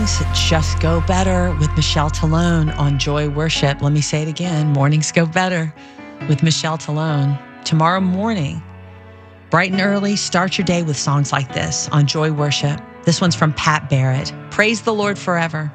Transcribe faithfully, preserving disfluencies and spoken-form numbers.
Just Go Better with Michelle Talone on Joy Worship. Let me say it again. Mornings Go Better with Michelle Talone. Tomorrow morning, bright and early, start your day with songs like this on Joy Worship. This one's from Pat Barrett. Praise the Lord forever.